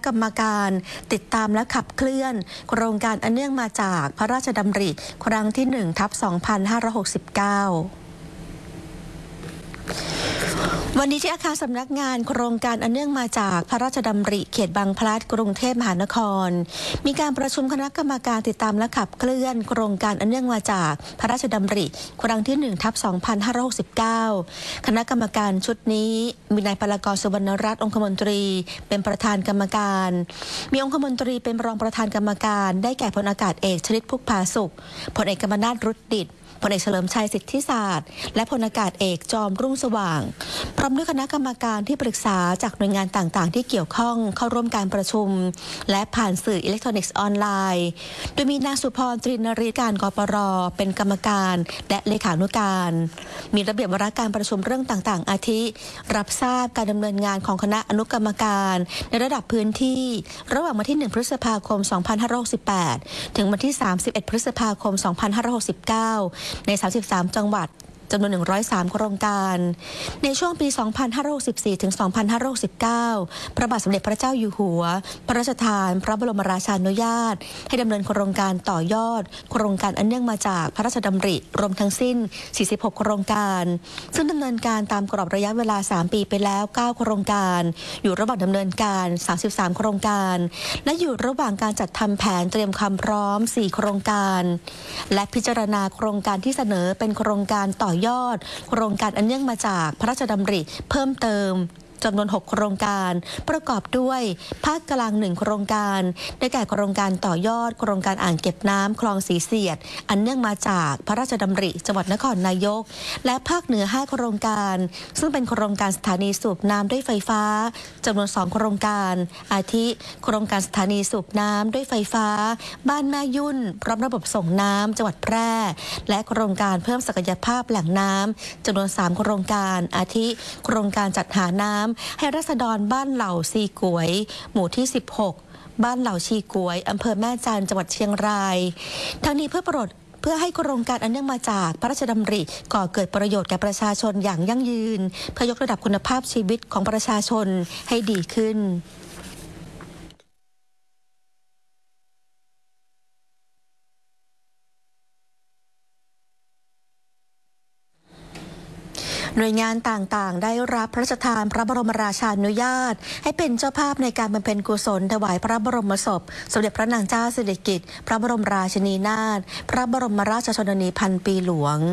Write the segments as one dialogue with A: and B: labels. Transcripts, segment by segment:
A: กรรมการติดตามและขับเคลื่อนโครงการอันเนื่องมาจากพระราชดำริครั้งที่ 1/2569 วันนี้ที่อาคารสำนักงานโครงการอันเนื่องมาจากพระราชดำริเขตบางพลัดกรุงเทพมหานครมีการประชุมคณะกรรมการติดตามและขับเคลื่อนโครงการอันเนื่องมาจากพระราชดำริครั้งที่ 1/2569 คณะกรรมการชุดนี้มีนายปรากร สุวรรณรัตน์องคมนตรีเป็นประธานกรรมการมีองคมนตรีเป็นรองประธานกรรมการได้แก่พลอากาศเอกชลิต พุกผาสุขพลเอกกมนาถ รุตดิษฐ์พลเอกเฉลิมชัย สิทธิศาสตร์และพลอากาศเอกจอมรุ่งสว่างพร้อมด้วยคณะกรรมการที่ปรึกษาจากหน่วยงานต่างๆที่เกี่ยวข้องเข้าร่วมการประชุมและผ่านสื่ออิเล็กทรอนิกส์ออนไลน์โดยมีนางสุพร ตรีนฤทธิ์การกปร.เป็นกรรมการและเลขานุการมีระเบียบวาระการประชุมเรื่องต่างๆอาทิรับทราบการดำเนินงานของคณะอนุกรรมการในระดับพื้นที่ระหว่างวันที่ 1 พฤษภาคม 2568 ถึงวันที่ 31 พฤษภาคม 2569 ใน 33 จังหวัดจำนวน 103 โครงการในช่วงปี 2564 ถึง 2569 พระบาทสมเด็จพระเจ้าอยู่หัวพระราชทานพระบรมราชานุญาตให้ดำเนินโครงการต่อยอดโครงการอันเนื่องมาจากพระราชดำริรวมทั้งสิ้น 46 โครงการซึ่งดำเนินการตามกรอบระยะเวลา 3 ปีไปแล้ว 9 โครงการอยู่ระหว่างดำเนินการ 33 โครงการและอยู่ระหว่างการจัดทำแผนเตรียมความพร้อม 4 โครงการและพิจารณาโครงการที่เสนอเป็นโครงการต่อยอดโครงการอันเนื่องมาจากพระราชดำริเพิ่มเติมจำนวน 6 โครงการประกอบด้วยภาคกลาง 1 โครงการได้แก่โครงการต่อยอดโครงการอ่างเก็บน้ำคลองสีเสียดอันเนื่องมาจากพระราชดำริจังหวัดนครนายกและภาคเหนือ 5 โครงการซึ่งเป็นโครงการสถานีสูบน้ำด้วยไฟฟ้าจำนวน 2 โครงการอาทิโครงการสถานีสูบน้ำด้วยไฟฟ้าบ้านแม่ยุ่นพร้อมระบบส่งน้ำจังหวัดแพร่และโครงการเพิ่มศักยภาพแหล่งน้ำจำนวน 3 โครงการอาทิโครงการจัดหาน้ำให้ราษฎรบ้านเหล่าซีกวยหมู่ที่ 16 บ้านเหล่าชีกวยอำเภอแม่จันทร์จังหวัดเชียงรายทั้งนี้เพื่อให้โครงการอันเนื่องมาจากพระราชดำริก่อเกิดประโยชน์แก่ประชาชนอย่างยั่งยืนเพื่อยกระดับคุณภาพชีวิตของประชาชนให้ดีขึ้นหน่วยงานต่างๆได้รับพระราชทานพระบรมราชานุญาตให้เป็นเจ้าภาพในการบำเพ็ญกุศลถวายพระบรมศพสมเด็จพระนางเจ้าสิริกิติ์พระบรมราชินีนาถพระบรมราชชนนีพันปีหลวง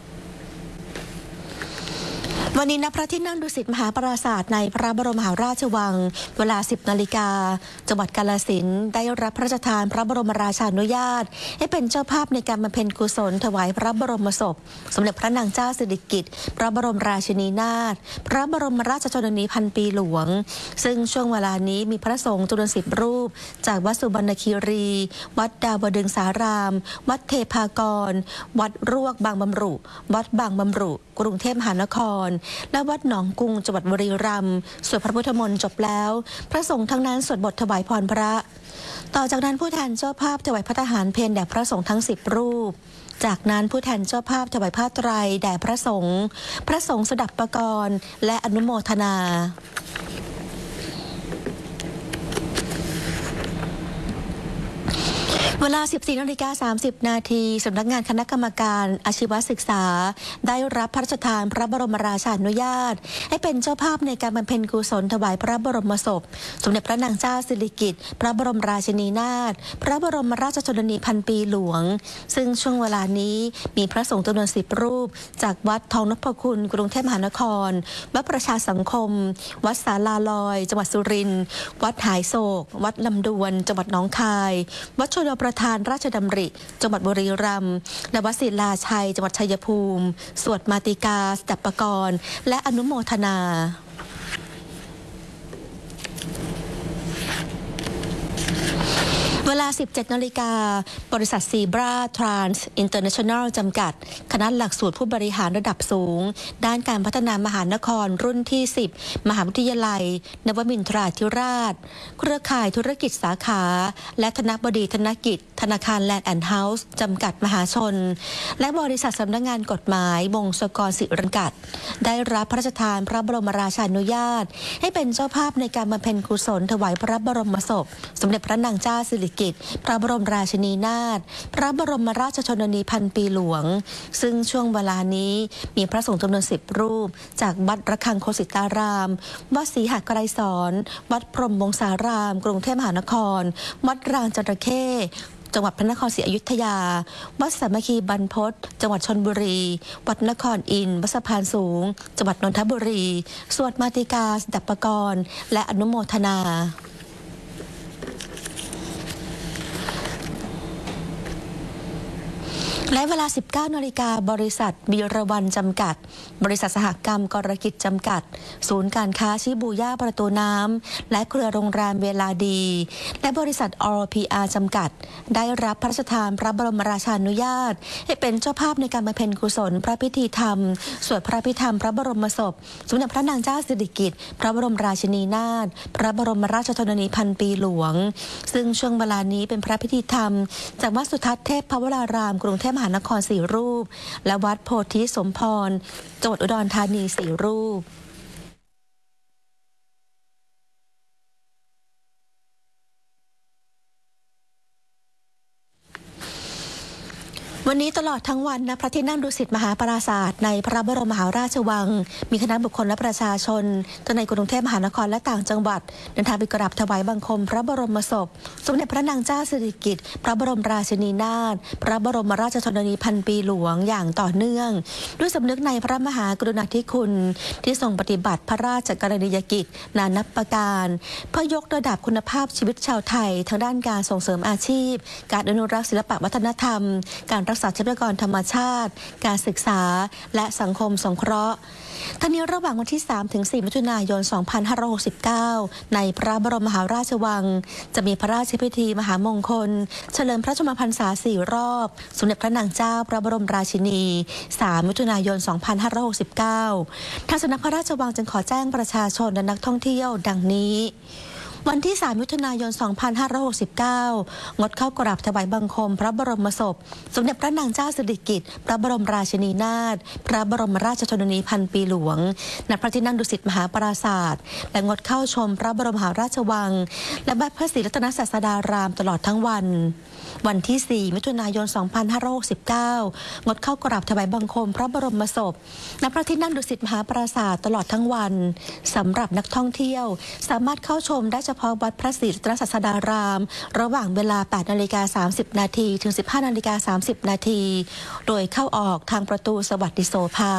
A: วันนี้ณพระที่นั่งดุสิตมหาปราสาทในพระบรมมหาราชวังเวลา 10 นาฬิกาจังหวัดกาฬสินธุ์ได้รับพระราชทานพระบรมราชานุญาตให้เป็นเจ้าภาพในการบำเพ็ญกุศลถวายพระบรมศพสมเด็จพระนางเจ้าสิริกิติ์พระบรมราชินีนาถพระบรมราชชนนีพันปีหลวงซึ่งช่วงเวลานี้มีพระสงฆ์จำนวน 10 รูปจากวัดสุบรรณคีรีวัดดาวดึงสารามวัดเทพากรวัดรวกบางบำรุวัดบางบำรุกรุงเทพมหานครและวัดหนองกุงจังหวัดบุรีรัมย์สวดพระพุทธมนต์จบแล้วพระสงฆ์ทั้งนั้นสวดบทถวายพรพระต่อจากนั้นผู้แทนเจ้าภาพถวายพระทหารเพลแด่พระสงฆ์ทั้ง 10 รูปจากนั้นผู้แทนเจ้าภาพถวายผ้าไตรแด่พระสงฆ์สดับปกรณ์และอนุโมทนาเวลา 14:30 นาทีสำนักงานคณะกรรมการอาชีวศึกษาได้รับพระราชทานพระบรมราชานุญาตให้เป็นเจ้าภาพในการบำเพ็ญกุศลถวายพระบรมศพสมเด็จพระนางเจ้าสิริกิติ์พระบรมราชินีนาถพระบรมราชชนนีพันปีหลวงซึ่งช่วงเวลานี้มีพระสงฆ์จำนวน 10 รูปจากวัดทองนพคุณกรุงเทพมหานครวัดประชาสังคมวัดศาลาลอยจังหวัดสุรินทร์วัดหายโศกวัดลำดวนจังหวัดหนองคายวัดชลประทานราชดำริจังหวัดบุรีรัมย์และวัดศิลาชัยจังหวัดชัยภูมิสวดมาติกาสดับปกรณ์และอนุโมทนา เเวลา 17 นาฬิกาบริษัทซีบราทรานส์อินเตอร์เนชั่นแนลจำกัดคณะหลักสูตรผู้บริหารระดับสูงด้านการพัฒนามหานครรุ่นที่ 10 มหาวิทยาลัยนวมินทราธิราชเครือข่ายธุรกิจสาขาและธนบดีธนกิจธนาคารแลนด์แอนด์เฮาส์จำกัดมหาชนและบริษัทสำนักงานกฎหมายวงศกรศิริกัตได้รับพระราชทานพระบรมราชานุญาตให้เป็นเจ้าภาพในการบำเพ็ญกุศลถวายพระบรมศพสมเด็จพระนางเจ้าสิริกิติ์พระบรมราชินีนาถพระบรมราชชนนีพันปีหลวงซึ่งช่วงเวลานี้มีพระสงฆ์จำนวน10 รูปจากวัดระฆังโคสิตารามวัดศรีหไกรสอนวัดพรหมวงศารามกรุงเทพมหานครวัดรางจระเข้จังหวัดพระนครศรีอยุธยาวัดสามัคคีบรรพตจังหวัดชลบุรีวัดนครอินทร์วัดสะพานสูงจังหวัดนนทบุรีสวดมาติกาดับปกรณ์และอนุโมทนาและเวลา 19 นาฬิกาบริษัทบีรวันจำกัดบริษัทสหกรรมกรกิจจำกัดศูนย์การค้าชิบูย่าประตูน้ำและเครือโรงแรมเวลาดีและบริษัท RPR จำกัดได้รับพระราชทานพระบรมราชานุญาตให้เป็นเจ้าภาพในการบำเพ็ญกุศลพระพิธีธรรมสวดพระพิธรรมพระบรมศพสมเด็จพระนางเจ้าสิริกิติ์พระบรมราชินีนาถพระบรมราชชนนีพันปีหลวงซึ่งช่วงเวลานี้เป็นพระพิธีธรรมจากวัดสุทัศน์เทพพวรารามกรุงเทพมหานคร4 รูปและวัดโพธิสมพรจังหวัดอุดรธานี4 รูปวันนี้ตลอดทั้งวันณพระที่นั่งดุสิตมหาปราสาทในพระบรมมหาราชวังมีคณะบุคคลและประชาชนทั้งในกรุงเทพมหานครและต่างจังหวัดเดินทางไปกราบถวายบังคมพระบรมศพสมเด็จพระนางเจ้าสิริกิติ์พระบรมราชินีนาถพระบรมราชชนนีพันปีหลวงอย่างต่อเนื่องด้วยสำนึกในพระมหากรุณาธิคุณที่ทรงปฏิบัติพระราชกรณียกิจนานับประการเพื่อยกระดับคุณภาพชีวิตชาวไทยทางด้านการส่งเสริมอาชีพการอนุรักษ์ศิลปวัฒนธรรมการรักษาทรัพยากรธรรมชาติการศึกษาและสังคมสงเคราะห์ทั้งนี้ระหว่างวันที่ 3-4 มิถุนายน 2569 ในพระบรมมหาราชวังจะมีพระราชพิธีมหามงคลเฉลิมพระชนมพรรษา4 รอบสมเด็จพระนางเจ้าพระบรมราชินี 3 มิถุนายน 2569 ทางสำนักพระราชวังจึงขอแจ้งประชาชนและนักท่องเที่ยวดังนี้วันที่ 3 มิถุนายน 2569 งดเข้ากราบถวายบังคมพระบรมศพสมเด็จพระนางเจ้าสิริกิติ์พระบรมราชินีนาถพระบรมราชชนนีพันปีหลวงณพระที่นั่งดุสิตมหาปราสาทและงดเข้าชมพระบรมมหาราชวังและวัดพระศรีรัตนศาสดารามตลอดทั้งวันวันที่ 4 มิถุนายน 2569 งดเข้ากราบถวายบังคมพระบรมศพณพระที่นั่งดุสิตมหาปราสาทตลอดทั้งวันสำหรับนักท่องเที่ยวสามารถเข้าชมได้เฉพาะวัดพระศรีรัตนศาสดารามระหว่างเวลา 8:30 นาทีถึง 15:30 นาทีโดยเข้าออกทางประตูสวัสดิโสภา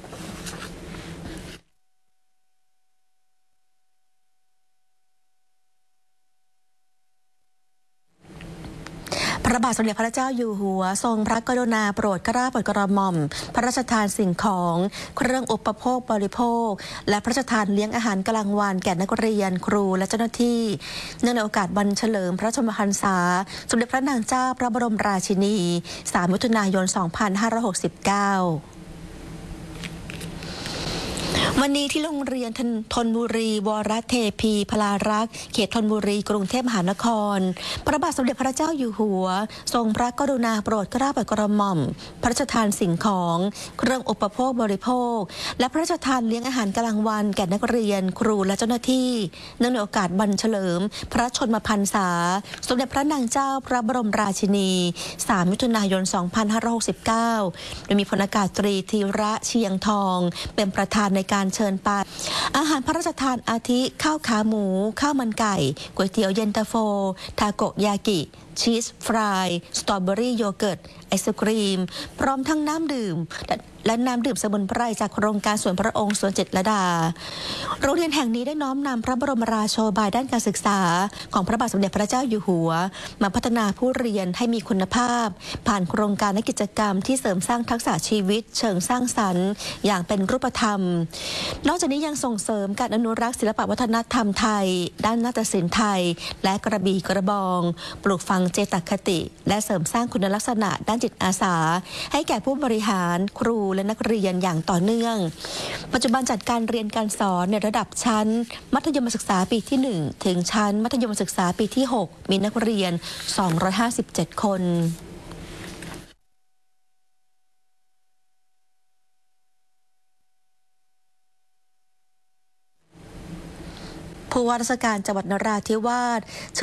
A: พระบาทสมเด็จพระเจ้าอยู่หัวทรงพระกรุณาโปรดเกล้าโปรดกระหม่อมพระราชทานสิ่งของเครื่องอุปโภคบริโภคและพระราชทานเลี้ยงอาหารกลางวันแก่นักเรียนครูและเจ้าหน้าที่เนื่องในโอกาสวันเฉลิมพระชนมพรรษาสมเด็จพระนางเจ้าพระบรมราชินี 3 มิถุนายน 2569วันนี้ที่โรงเรียนธนบุรีวรเทพีพลารักษ์เขตธนบุรีกรุงเทพมหานครพระบาทสมเด็จพระเจ้าอยู่หัวทรงพระกรุณาโปรดเกล้าโปรดกระหม่อมพระราชทานสิ่งของเครื่องอุปโภคบริโภคและพระราชทานเลี้ยงอาหารกลางวันแก่นักเรียนครูและเจ้าหน้าที่เนื่องในโอกาสวันเฉลิมพระชนมพรรษาสมเด็จพระนางเจ้าพระบรมราชินี 3 มิถุนายน 2569 โดยมีพลอากาศตรีธีระเชียงทองเป็นประธานในการเชิญไปอาหารพระราชทานอาทิข้าวขาหมูข้าวมันไก่ก๋วยเตี๋ยวเย็นตาโฟทาโกยากิชีสฟรายสตรอเบอรี่โยเกิร์ตไอศกรีมพร้อมทั้งน้ำดื่มและน้ำดื่มสมุนไพรจากโครงการสวนพระองค์สวนจิตรลดาโรงเรียนแห่งนี้ได้น้อมนำพระบรมราโชบายด้านการศึกษาของพระบาทสมเด็จพระเจ้าอยู่หัวมาพัฒนาผู้เรียนให้มีคุณภาพผ่านโครงการและกิจกรรมที่เสริมสร้างทักษะชีวิตเชิงสร้างสรรค์อย่างเป็นรูปธรรมนอกจากนี้ยังส่งเสริมการอนุรักษ์ศิลปวัฒนธรรมไทยด้านนาฏศิลป์ไทยและกระบี่กระบองปลูกฝังเจตคติและเสริมสร้างคุณลักษณะด้านจิตอาสาให้แก่ผู้บริหารครูและนักเรียนอย่างต่อเนื่องปัจจุบันจัดการเรียนการสอนในระดับชั้นมัธยมศึกษาปีที่ 1 ถึงชั้นมัธยมศึกษาปีที่ 6 มีนักเรียน 257 คนผู้ว่าราชการจังหวัดนราธิวาส